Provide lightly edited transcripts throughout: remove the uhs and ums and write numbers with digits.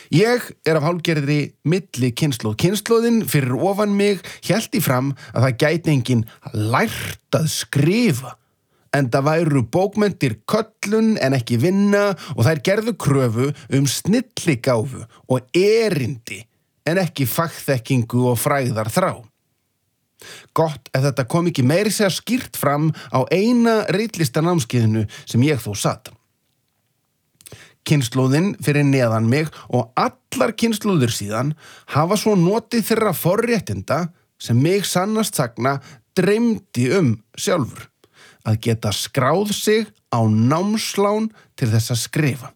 Ég af hálfgerðri millikynslóð. Kynslóðin fyrir ofan mig hélt í fram að það gæti enginn lært að skrifa. Enda væru bókmenntir köllun en ekki vinna og þær gerðu kröfu snilligáfu og erindi en ekki fagþekkingu og frægðar þrá. Gott ef þetta kom ekki meira segja skýrt fram á eina ritlistanámskeiðinu sem ég þó satt. Kynslóðin fyrir neðan mig og allar kynslóðir síðan hafa svo notið þeirra forréttinda sem mig sannast sagna dreymdi sjálfur, að geta skráð sig á námslán til þess að skrifa.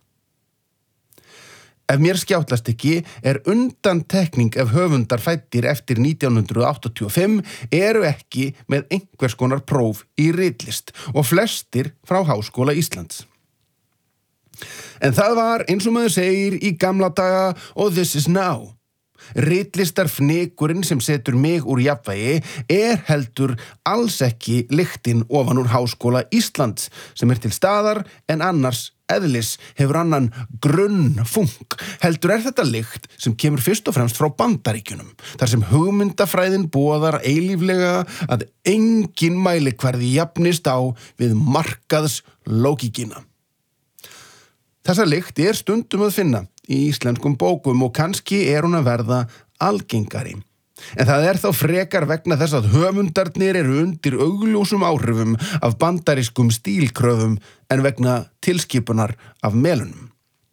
Ef mér skjátlast ekki undantekning ef höfundar fæddir eftir 1985 eru ekki með einhvers konar próf í ritlist og flestir frá Háskóla Íslands. En það var eins og maður segir í gamla daga og this is now. Ritlistarfnykurinn sem setur mig úr jafnvægi heldur alls ekki lyktin ofan úr Háskóla Íslands sem til staðar en annars eðlis hefur annan grunnfunk. Heldur þetta lykt sem kemur fyrst og fremst frá Bandaríkjunum, þar sem hugmyndafræðin boðar eilíflega að engin mælikvarði jafnist á við markaðslógíkina. Þessa lykt stundum að finna í íslenskum bókum og kannski hún að verða algengari. En það þá frekar vegna þess að höfundarnir eru undir augljósum áhrifum af bandarískum stílkröfum en vegna tilskipunar af melunum.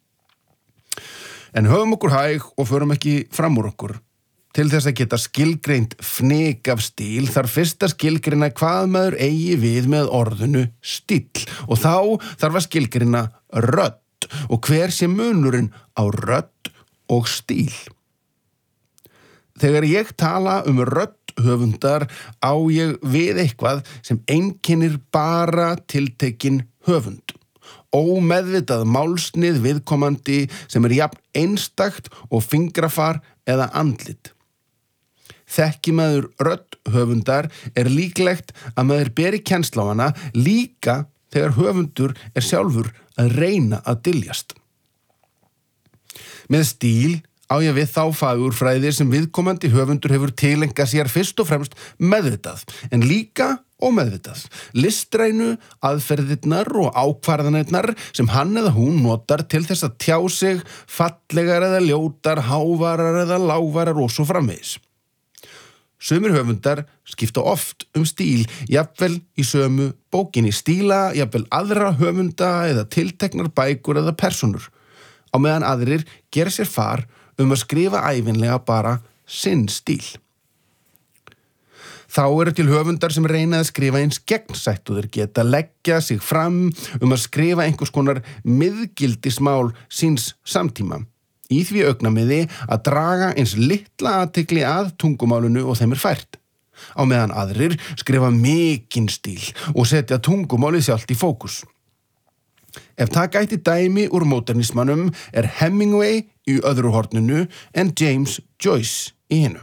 En höfum okkur hæg og förum ekki fram úr okkur. Til þess að geta skilgreint fnyk af stíl þarf fyrst að skilgreina hvað maður eigi við með orðinu stíll og þá þarf að skilgreina rödd og hver sé munurinn á rödd og stíl. Þegar ég tala rödd höfundar á ég við eitthvað sem einkennir bara tiltekinn höfund. Ómeðvitað málsnið viðkomandi sem jafn einstakt og fingrafar eða andlit. Þekki maður rödd höfundar líklegt að maður beri kennsl á hana líka þegar höfundur sjálfur að reyna að dyljast. Með stíl á ég við þá fagurfræði sem viðkomandi höfundur hefur tileinkað sér fyrst og fremst meðvitað, en líka ómeðvitað. Listrænu, aðferðirnar og ákvarðanirnar sem hann eða hún notar til þess að tjá sig, fallegar eða ljótar, hávarar eða lávarar og svo framvegis. Sumir höfundar skipta oft stíl, jafnvel í sömu bókinni, stíla jafnvel aðra höfunda eða tilteknar bækur eða persónur, á meðan aðrir gera sér far að skrifa ævinlega bara sinn stíl. Þá eru til höfundar sem reyna að skrifa eins gegnsætt og þeir geta leggja sig fram að skrifa einhvers konar miðgildismál síns samtíma. Í því augnamiði að draga eins litla athygli að tungumálinu og þeim fært. Á meðan aðrir skrifa mikinn stíl og setja tungumálið sjálft í fókus. Ef taka ætti dæmi úr módernismanum Hemingway í öðru horninu en James Joyce í hinu.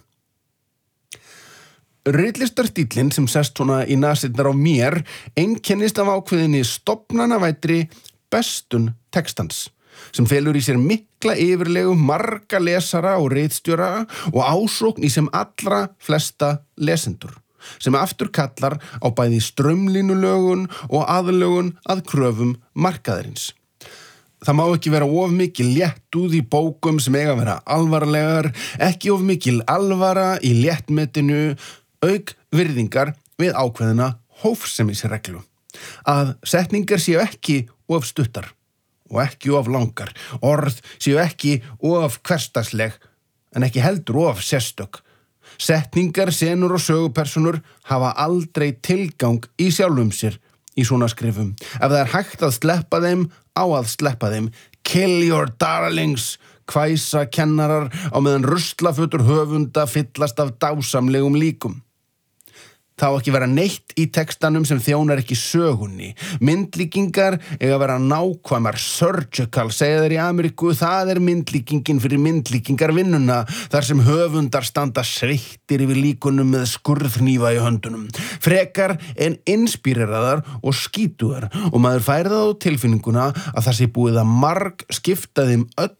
Ritlistarstíllinn sem sest svona í nasirnar á mér einkennist af ákveðinni stofnanavættri bestun textans, sem felur í sér mikla yfirlegu marga lesara og ritstjóra og ásókn í sem allra flesta lesendur, sem aftur kallar á bæði straumlínulögun og aðlögun að kröfum markaðarins. Það má ekki vera of mikil léttúð í bókum sem eiga að vera alvarlegar, ekki of mikil alvara í léttmetinu, auk virðingar við ákveðina hófsemisreglu. Að setningar séu ekki of stuttar og ekki of langar, orð séu ekki of hversdagsleg en ekki heldur of sérstök. Setningar, senur og sögupersonur hafa aldrei tilgang í sjálfum sér í svona skrifum. Ef það hægt að sleppa þeim, á að sleppa þeim. Kill your darlings, hvæsa kennarar á meðan ruslafötur höfunda fyllast af dásamlegum líkum. Það á ekki vera neitt í textanum sem þjónar ekki sögunni. Myndlíkingar eiga að vera nákvæmar, surgical, segja þeir í Ameríku, það myndlíkingin fyrir myndlíkingarvinnuna, þar sem höfundar standa sveittir yfir líkunum með skurðhnífa í höndunum. Frekar en inspíreraðar og skítugar og maður fær það á tilfinninguna að það sé búið að marg skipta þeim öll